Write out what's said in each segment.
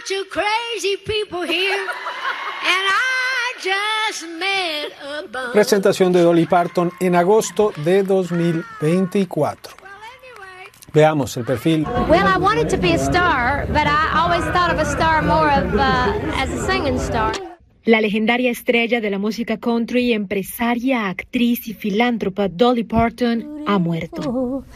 bunch of crazy people here, and I just met a bunch. Presentación de Dolly Parton en agosto de 2024. Veamos el perfil. Well, I wanted to be a star, but I always thought of a star more of as a singing star. La legendaria estrella de la música country, empresaria, actriz y filántropa Dolly Parton ha muerto.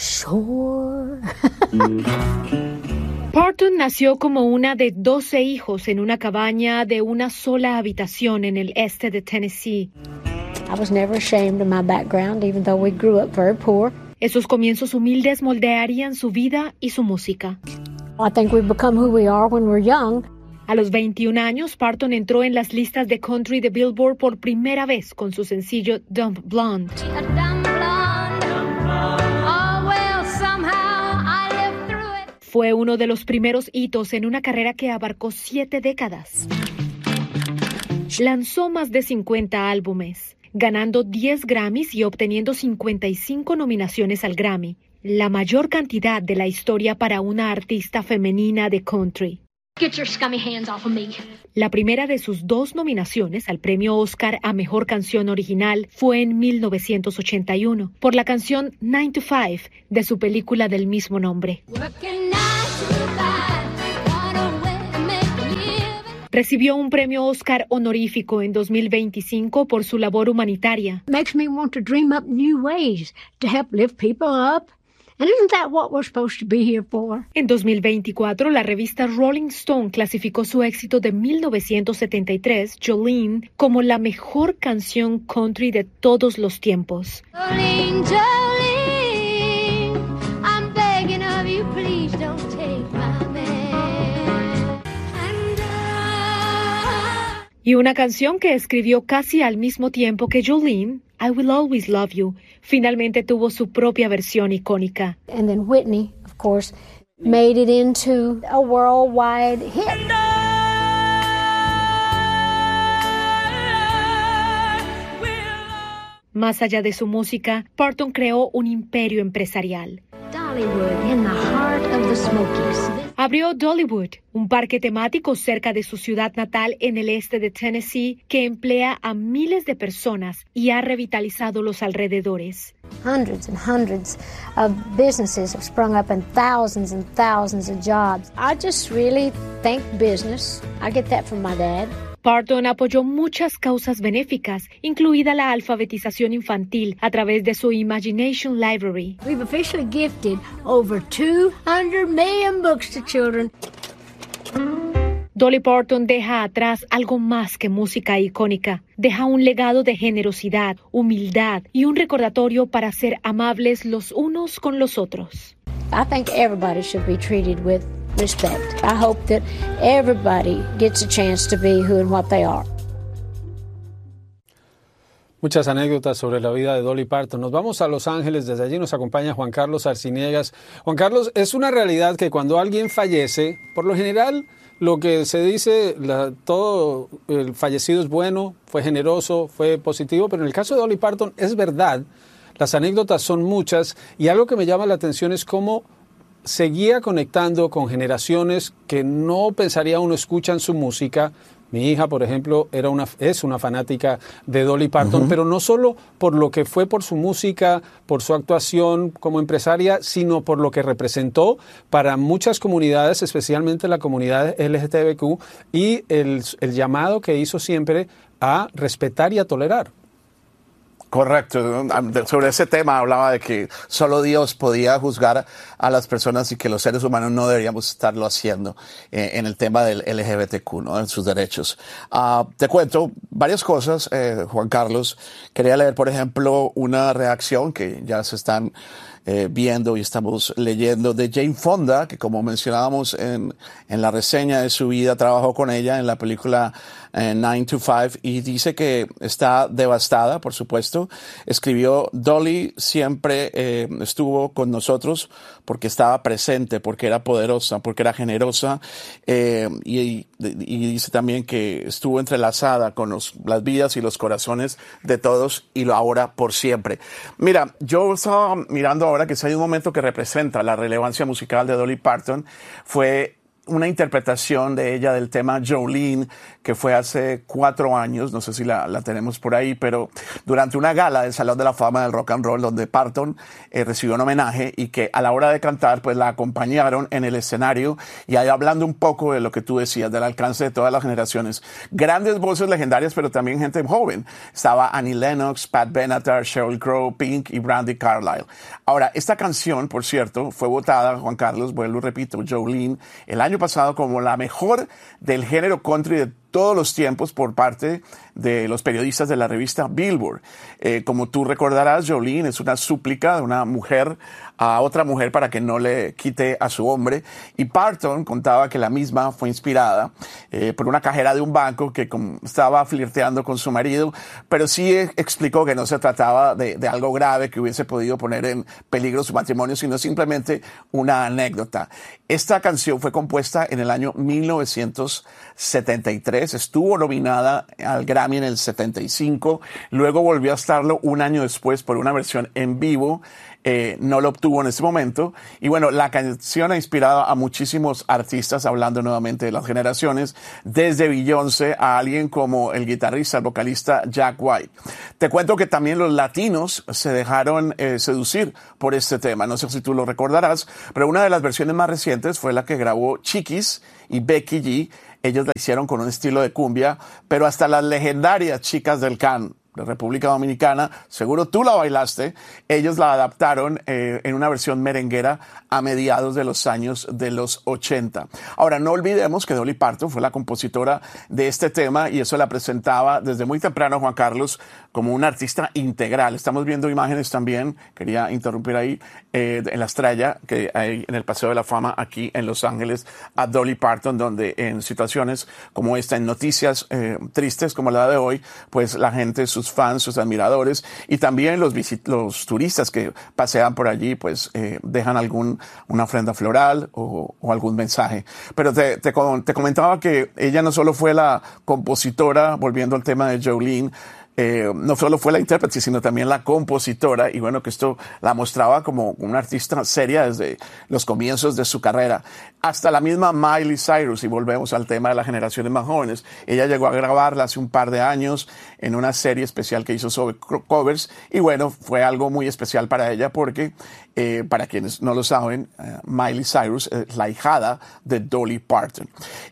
Parton nació como una de 12 hijos en una cabaña de una sola habitación en el este de Tennessee. I was never ashamed of my background, even though we grew up very poor. Esos comienzos humildes moldearían su vida y su música. I think we've become who we are when we're young. A los 21 años, Parton entró en las listas de country de Billboard por primera vez con su sencillo Dumb Blonde. Fue uno de los primeros hitos en una carrera que abarcó 7 décadas. Lanzó más de 50 álbumes, ganando 10 Grammys y obteniendo 55 nominaciones al Grammy, la mayor cantidad de la historia para una artista femenina de country. Get your scummy hands off of me. La primera de sus 2 nominaciones al premio Oscar a Mejor Canción Original fue en 1981, por la canción 9 to 5 de su película del mismo nombre. Recibió un premio Oscar honorífico en 2025 por su labor humanitaria. Makes me want to dream up new ways to help lift people up. And isn't that what we're supposed to be here for? En 2024, la revista Rolling Stone clasificó su éxito de 1973, Jolene, como la mejor canción country de todos los tiempos. Jolene, Jolene, I'm begging of you, please don't take my man. Y una canción que escribió casi al mismo tiempo que Jolene, I Will Always Love You, finalmente tuvo su propia versión icónica. And then Whitney, of course, made it into a worldwide hit. Más allá de su música, Parton creó un imperio empresarial. Dollywood, in the heart of the Smokies. Abrió Dollywood, un parque temático cerca de su ciudad natal en el este de Tennessee que emplea a miles de personas y ha revitalizado los alrededores. Hundreds and hundreds of businesses have sprung up and thousands of jobs. I just really think business. I get that from my dad. Parton apoyó muchas causas benéficas, incluida la alfabetización infantil a través de su Imagination Library. We've officially gifted over 200 million books to children. Dolly Parton deja atrás algo más que música icónica. Deja un legado de generosidad, humildad y un recordatorio para ser amables los unos con los otros. I think everybody should be treated with respect. I hope that everybody gets a chance to be who and what they are. Muchas anécdotas sobre la vida de Dolly Parton. Nos vamos a Los Ángeles, desde allí nos acompaña Juan Carlos Arciniegas. Juan Carlos, es una realidad que cuando alguien fallece, por lo general lo que se dice, todo el fallecido es bueno, fue generoso, fue positivo, pero en el caso de Dolly Parton es verdad, las anécdotas son muchas y algo que me llama la atención es cómo seguía conectando con generaciones que no pensaría uno escuchan su música. Mi hija, por ejemplo, es una fanática de Dolly Parton, pero no solo por lo que fue por su música, por su actuación como empresaria, sino por lo que representó para muchas comunidades, especialmente la comunidad LGTBQ, y el llamado que hizo siempre a respetar y a tolerar. Correcto. Sobre ese tema hablaba de que solo Dios podía juzgar a las personas y que los seres humanos no deberíamos estarlo haciendo en el tema del LGBTQ, ¿no? En sus derechos. Te cuento varias cosas, Juan Carlos. Quería leer, por ejemplo, una reacción que ya se están viendo y estamos leyendo de Jane Fonda, que como mencionábamos en la reseña de su vida, trabajó con ella en la película 9 to 5 y dice que está devastada, por supuesto. Escribió: Dolly siempre estuvo con nosotros porque estaba presente, porque era poderosa, porque era generosa, y dice también que estuvo entrelazada con las vidas y los corazones de todos y lo ahora por siempre. Mira, yo estaba mirando ahora que si hay un momento que representa la relevancia musical de Dolly Parton fue una interpretación de ella del tema Jolene, que fue hace 4 años, no sé si la tenemos por ahí, pero durante una gala del Salón de la Fama del Rock and Roll, donde Parton recibió un homenaje y que a la hora de cantar, pues la acompañaron en el escenario y ahí hablando un poco de lo que tú decías, del alcance de todas las generaciones. Grandes voces legendarias, pero también gente joven. Estaba Annie Lennox, Pat Benatar, Sheryl Crow, Pink y Brandi Carlile. Ahora, esta canción, por cierto, fue votada, Juan Carlos, vuelvo y repito, Jolene, el año pasado como la mejor del género country de todos los tiempos por parte de los periodistas de la revista Billboard. Como tú recordarás, Jolene es una súplica de una mujer a otra mujer para que no le quite a su hombre. Y Parton contaba que la misma fue inspirada por una cajera de un banco que estaba flirteando con su marido, pero sí explicó que no se trataba de algo grave que hubiese podido poner en peligro su matrimonio, sino simplemente una anécdota. Esta canción fue compuesta en el año 1973, estuvo nominada al Grammy en el 75, luego volvió a estarlo un año después por una versión en vivo. No lo obtuvo en ese momento. Y bueno, la canción ha inspirado a muchísimos artistas, hablando nuevamente de las generaciones, desde Beyoncé a alguien como el guitarrista, el vocalista Jack White. Te cuento que también los latinos se dejaron seducir por este tema. No sé si tú lo recordarás, pero una de las versiones más recientes fue la que grabó Chiquis y Becky G. Ellos la hicieron con un estilo de cumbia, pero hasta las legendarias Chicas del Can de República Dominicana, seguro tú la bailaste, ellos la adaptaron en una versión merenguera a mediados de los años de los 80. Ahora, no olvidemos que Dolly Parton fue la compositora de este tema y eso la presentaba desde muy temprano, Juan Carlos, como una artista integral. Estamos viendo imágenes también, quería interrumpir ahí, en la estrella que hay en el Paseo de la Fama aquí en Los Ángeles a Dolly Parton, donde en situaciones como esta, en noticias tristes como la de hoy, pues la gente, sus fans, sus admiradores y también los turistas que pasean por allí, pues dejan una ofrenda floral o algún mensaje. Pero te comentaba que ella no solo fue la compositora, volviendo al tema de Jolene, no solo fue la intérprete, sino también la compositora, y bueno, que esto la mostraba como una artista seria desde los comienzos de su carrera. Hasta la misma Miley Cyrus, y volvemos al tema de las generaciones más jóvenes, ella llegó a grabarla hace un par de años en una serie especial que hizo sobre covers, y bueno, fue algo muy especial para ella porque, para quienes no lo saben, Miley Cyrus es la ahijada de Dolly Parton.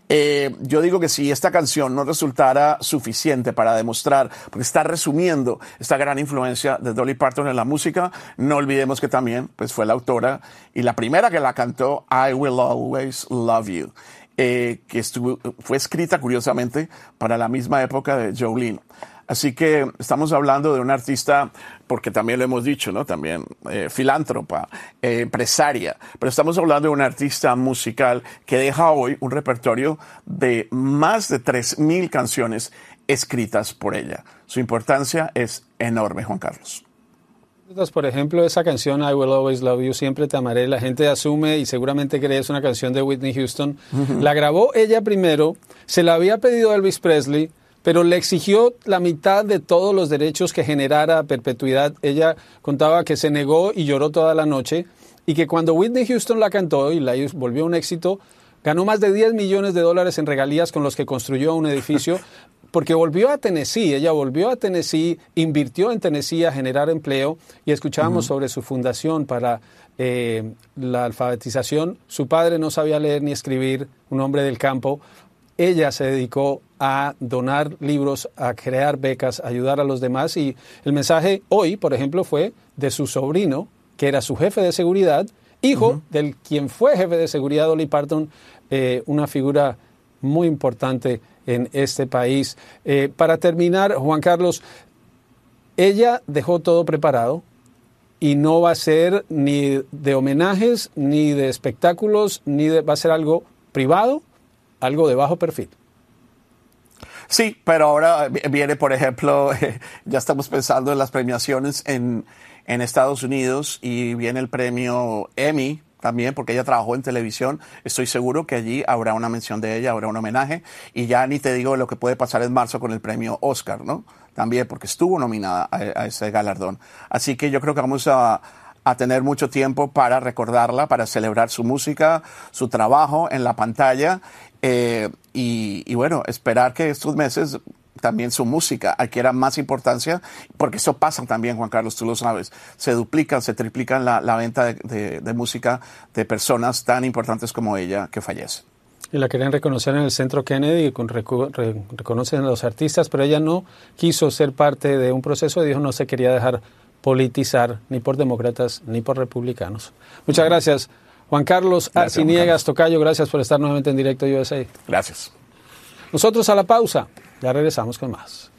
Yo digo que si esta canción no resultara suficiente para demostrar, porque está resumiendo esta gran influencia de Dolly Parton en la música, no olvidemos que también pues, fue la autora y la primera que la cantó, I Will Always Love You, que fue escrita curiosamente para la misma época de Jolene. Así que estamos hablando de una artista, porque también lo hemos dicho, ¿no? También filántropa, empresaria, pero estamos hablando de una artista musical que deja hoy un repertorio de más de 3,000 canciones escritas por ella. Su importancia es enorme, Juan Carlos. Por ejemplo, esa canción I Will Always Love You, Siempre Te Amaré, la gente asume y seguramente cree es una canción de Whitney Houston. La grabó ella primero, se la había pedido a Elvis Presley, pero le exigió la mitad de todos los derechos que generara a perpetuidad. Ella contaba que se negó y lloró toda la noche y que cuando Whitney Houston la cantó y la volvió un éxito, ganó más de $10 millones en regalías con los que construyó un edificio, porque volvió a Tennessee, ella volvió a Tennessee, invirtió en Tennessee a generar empleo y escuchábamos sobre su fundación para la alfabetización. Su padre no sabía leer ni escribir, un hombre del campo. Ella se dedicó a donar libros, a crear becas, a ayudar a los demás y el mensaje hoy, por ejemplo, fue de su sobrino, que era su jefe de seguridad, hijo del quien fue jefe de seguridad, Dolly Parton, una figura muy importante en este país. Para terminar, Juan Carlos, ella dejó todo preparado y no va a ser ni de homenajes, ni de espectáculos, va a ser algo privado, algo de bajo perfil. Sí, pero ahora viene, por ejemplo, ya estamos pensando en las premiaciones en Estados Unidos y viene el premio Emmy también, porque ella trabajó en televisión. Estoy seguro que allí habrá una mención de ella, habrá un homenaje. Y ya ni te digo lo que puede pasar en marzo con el premio Oscar, ¿no? También porque estuvo nominada a ese galardón. Así que yo creo que vamos a a tener mucho tiempo para recordarla, para celebrar su música, su trabajo en la pantalla y bueno, esperar que estos meses también su música adquiera más importancia, porque eso pasa también, Juan Carlos, tú lo sabes, se duplican, se triplican la venta de música de personas tan importantes como ella que fallecen. Y la querían reconocer en el Centro Kennedy, reconocen a los artistas, pero ella no quiso ser parte de un proceso, dijo no se quería dejar politizar ni por demócratas ni por republicanos. Muchas gracias, Juan Carlos Arciniegas, tocayo, gracias por estar nuevamente en Directo USA. Gracias. Nosotros a la pausa, ya regresamos con más.